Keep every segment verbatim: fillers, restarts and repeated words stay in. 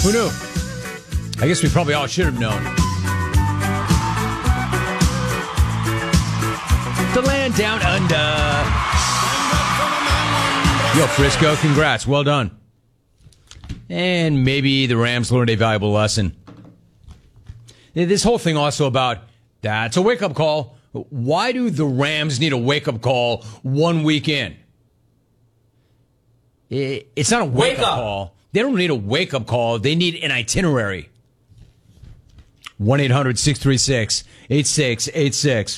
Who knew? I guess we probably all should have known. The land down under. Yo, Frisco, congrats. Well done. And maybe the Rams learned a valuable lesson. This whole thing also about, that's a wake-up call. Why do the Rams need a wake-up call one week in? It's not a wake-up Wake up. call. They don't need a wake-up call. They need an itinerary. one eight hundred six three six eight six eight six.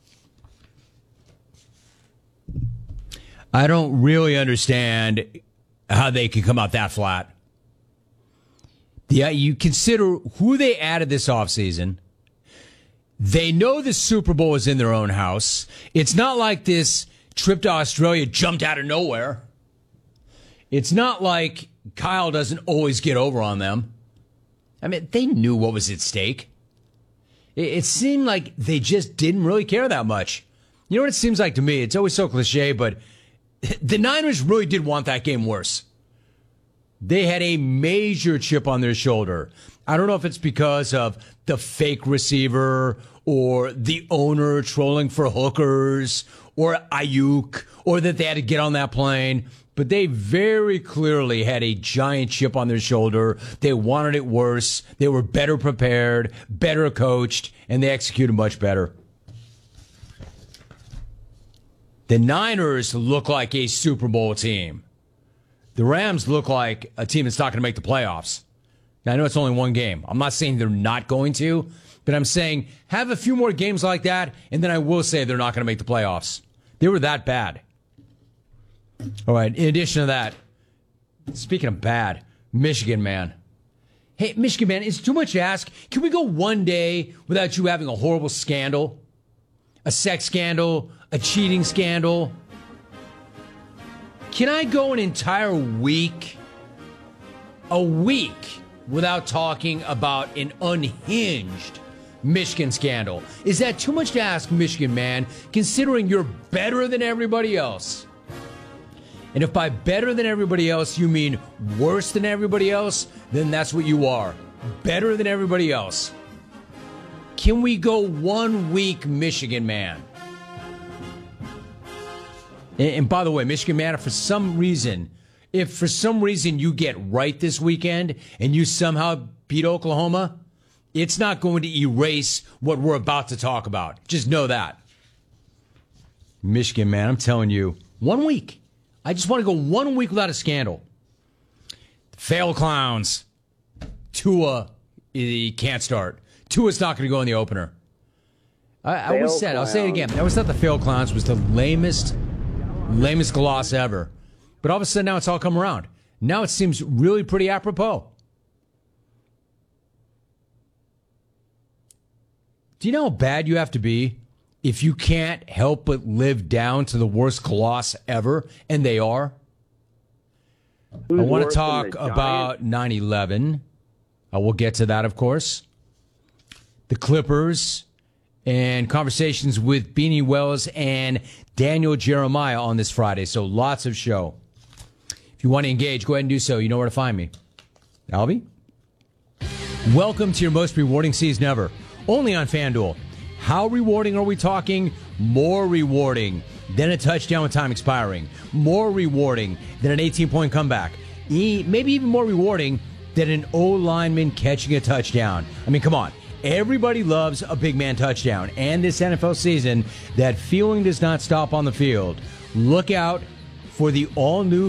I don't really understand how they can come out that flat. Yeah, you consider who they added this offseason. They know the Super Bowl is in their own house. It's not like this trip to Australia jumped out of nowhere. It's not like Kyle doesn't always get over on them. I mean, they knew what was at stake. It seemed like they just didn't really care that much. You know what it seems like to me? It's always so cliche, but the Niners really did want that game worse. They had a major chip on their shoulder. I don't know if it's because of the fake receiver or the owner trolling for hookers or Ayuk or that they had to get on that plane, but they very clearly had a giant chip on their shoulder. They wanted it worse. They were better prepared, better coached, and they executed much better. The Niners look like a Super Bowl team. The Rams look like a team that's not going to make the playoffs. Now, I know it's only one game. I'm not saying they're not going to, but I'm saying have a few more games like that, and then I will say they're not going to make the playoffs. They were that bad. All right, in addition to that, speaking of bad, Michigan, man. Hey, Michigan, man, it's too much to ask. Can we go one day without you having a horrible scandal? A sex scandal? A cheating scandal? Can I go an entire week, a week, without talking about an unhinged Michigan scandal? Is that too much to ask, Michigan, man, considering you're better than everybody else? And if by better than everybody else you mean worse than everybody else, then that's what you are. Better than everybody else. Can we go one week, Michigan, man? And by the way, Michigan man, if for some reason, if for some reason you get right this weekend and you somehow beat Oklahoma, it's not going to erase what we're about to talk about. Just know that. Michigan man, I'm telling you, one week. I just want to go one week without a scandal. Fail clowns. Tua, he can't start. Tua's not going to go in the opener. I, I always said, I'll say it again. I always thought the fail clowns was the lamest Lamest gloss ever. But all of a sudden now it's all come around. Now it seems really pretty apropos. Do you know how bad you have to be if you can't help but live down to the worst gloss ever? And they are. Who's I want to worse talk than the about nine eleven. I will get to that, of course. The Clippers and conversations with Beanie Wells and Daniel Jeremiah on this Friday. So lots of show. If you want to engage, go ahead and do so. You know where to find me. Albie? Welcome to your most rewarding season ever. Only on FanDuel. How rewarding are we talking? More rewarding than a touchdown with time expiring. More rewarding than an eighteen-point comeback. E- maybe even more rewarding than an O-lineman catching a touchdown. I mean, come on. Everybody loves a big man touchdown. And this N F L season, that feeling does not stop on the field. Look out for the all-new